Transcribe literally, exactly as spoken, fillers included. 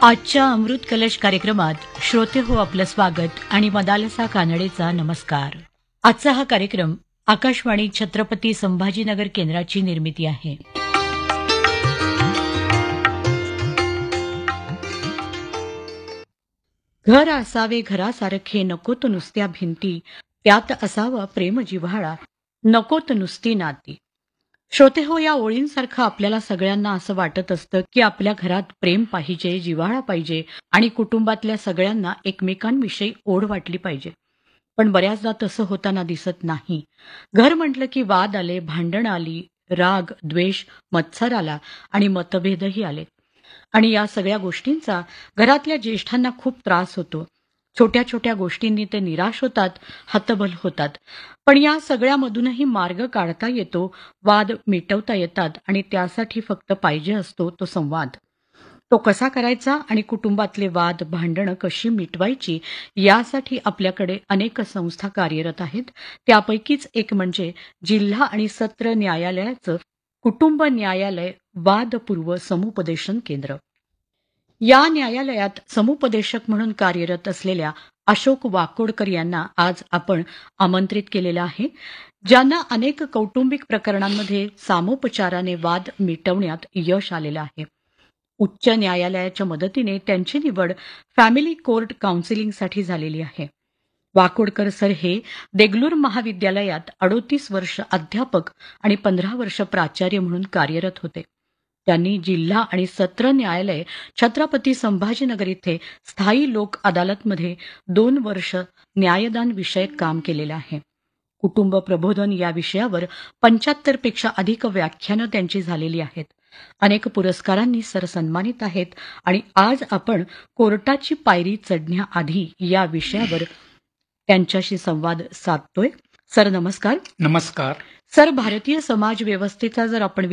आजच्या अमृत कलश कार्यक्रमात श्रोते हो आपलं स्वागत आणि मदालसा कानडेचा नमस्कार. आजचा हा कार्यक्रम आकाशवाणी छत्रपती संभाजीनगर केंद्राची निर्मिती आहे. घर असावे घरासारखे नकोत नुसत्या भिंती, त्यात असावा प्रेम जिव्हाळा, नकोत नुसती नाती. श्रोते हो, या ओळींसारखं आपल्याला सगळ्यांना असं वाटत असतं की आपल्या घरात प्रेम पाहिजे, जिव्हाळा पाहिजे आणि कुटुंबातल्या सगळ्यांना एकमेकांविषयी ओढ वाटली पाहिजे. पण बऱ्याचदा तसं होताना दिसत नाही. घर म्हटलं की वाद आले, भांडण आली, राग, द्वेष, मत्सर आला आणि मतभेदही आले. आणि या सगळ्या गोष्टींचा घरातल्या ज्येष्ठांना खूप त्रास होतो. छोट्या छोट्या गोष्टींनी ते निराश होतात, हतबल होतात. पण या सगळ्यामधूनही मार्ग काढता येतो, वाद मिटवता येतात आणि त्यासाठी फक्त पाहिजे असतो तो संवाद. तो कसा करायचा आणि कुटुंबातले वाद, भांडणं कशी मिटवायची यासाठी आपल्याकडे अनेक संस्था कार्यरत आहेत. त्यापैकीच एक म्हणजे जिल्हा आणि सत्र न्यायालयाचं कुटुंब न्यायालय वादपूर्व समुपदेशन केंद्र. या न्यायालयात समुपदेशक म्हणून कार्यरत असलेल्या अशोक वाकोडकर यांना आज आपण आमंत्रित केलेलं आहे, ज्यांना अनेक कौटुंबिक प्रकरणांमध्ये सामोपचाराने वाद मिटवण्यात यश आलेलं आहे. उच्च न्यायालयाच्या मदतीने त्यांची निवड फॅमिली कोर्ट काउन्सिलिंगसाठी झालेली आहे. वाकोडकर सर हे देगलूर महाविद्यालयात अडोतीस वर्ष अध्यापक आणि पंधरा वर्ष प्राचार्य म्हणून कार्यरत होते. त्यांनी जिल्हा आणि सत्र न्यायालय छत्रपती संभाजीनगर इथे स्थायी लोक अदालतमध्ये दोन वर्ष न्यायदान विषयक काम केलेलं आहे. कुटुंब प्रबोधन या विषयावर पंच्याहत्तर पेक्षा अधिक व्याख्यानं त्यांची झालेली आहेत. अनेक पुरस्कारांनी सर सन्मानित आहेत आणि आज आपण कोर्टाची पायरी चढण्याआधी या विषयावर त्यांच्याशी संवाद साधतोय. सर नमस्कार. नमस्कार. सर, भारतीय समाज व्यवस्थेचा जर आपण